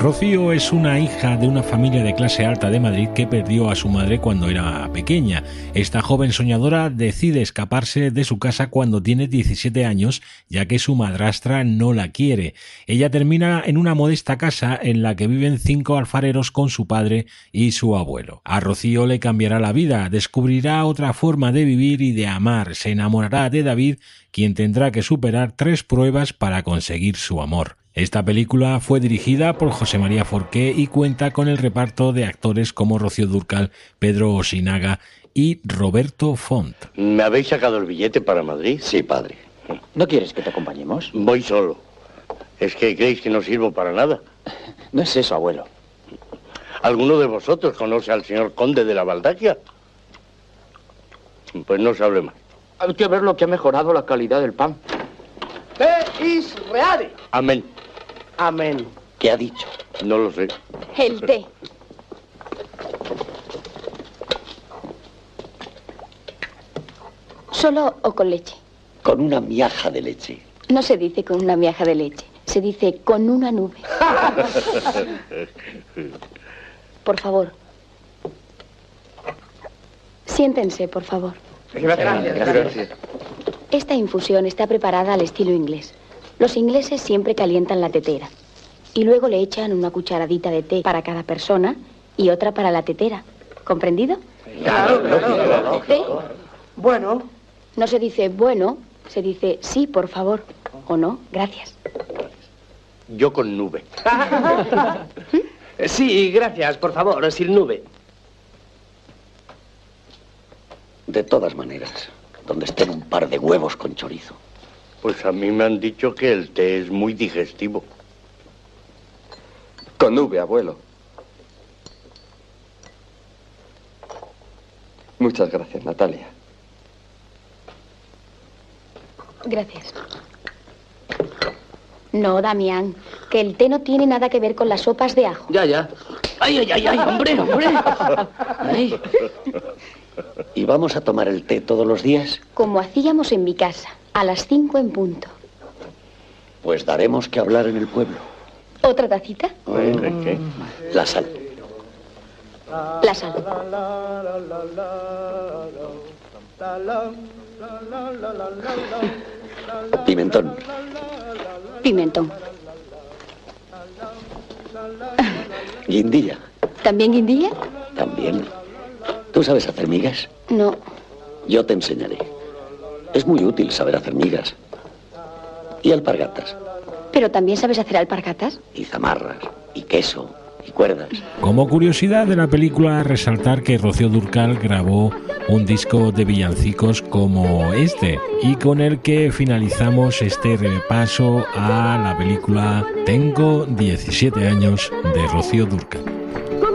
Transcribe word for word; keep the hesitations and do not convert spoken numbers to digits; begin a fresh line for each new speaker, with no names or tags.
Rocío es una hija de una familia de clase alta de Madrid que perdió a su madre cuando era pequeña. Esta joven soñadora decide escaparse de su casa cuando tiene diecisiete años, ya que su madrastra no la quiere. Ella termina en una modesta casa en la que viven cinco alfareros con su padre y su abuelo. A Rocío le cambiará la vida, descubrirá otra forma de vivir y de amar, se enamorará de David, quien tendrá que superar tres pruebas para conseguir su amor. Esta película fue dirigida por José María Forqué y cuenta con el reparto de actores como Rocío Dúrcal, Pedro Osinaga y Roberto Font.
¿Me habéis sacado el billete para Madrid?
Sí, padre.
¿No quieres que te acompañemos?
Voy solo. ¿Es que creéis que no sirvo para nada?
No es eso, abuelo.
¿Alguno de vosotros conoce al señor conde de la Baldaquia? Pues no se hable más.
Hay que ver lo que ha mejorado la calidad del pan.
Te is reale.
Amén.
Amén.
¿Qué ha dicho?
No lo sé.
El té. ¿Solo o con leche?
Con una miaja de leche.
No se dice con una miaja de leche, se dice con una nube. Por favor. Siéntense, por favor.
Gracias. Gracias.
Esta infusión está preparada al estilo inglés. Los ingleses siempre calientan la tetera y luego le echan una cucharadita de té para cada persona y otra para la tetera. ¿Comprendido?
Claro, claro.
¿Té?
Bueno.
No se dice bueno, se dice sí, por favor. O no, gracias.
Yo con nube.
Sí, gracias, por favor, sin nube.
De todas maneras, donde estén un par de huevos con chorizo.
Pues a mí me han dicho que el té es muy digestivo.
Con nube, abuelo. Muchas gracias, Natalia.
Gracias. No, Damián, que el té no tiene nada que ver con las sopas de ajo.
Ya, ya. Ay, ay, ay, ay, hombre, hombre. Ay.
¿Y vamos a tomar el té todos los días?
Como hacíamos en mi casa, a las cinco en punto.
Pues daremos que hablar en el pueblo.
¿Otra tacita?
¿Qué?
La sal.
La sal.
Pimentón.
Pimentón.
Guindilla.
¿También guindilla?
También. ¿Tú sabes hacer migas?
No.
Yo te enseñaré. Es muy útil saber hacer migas. Y alpargatas.
¿Pero también sabes hacer alpargatas?
Y zamarras. Y queso. Y cuerdas.
Como curiosidad de la película, resaltar que Rocío Dúrcal grabó un disco de villancicos como este y con el que finalizamos este repaso a la película Tengo diecisiete años de Rocío Dúrcal.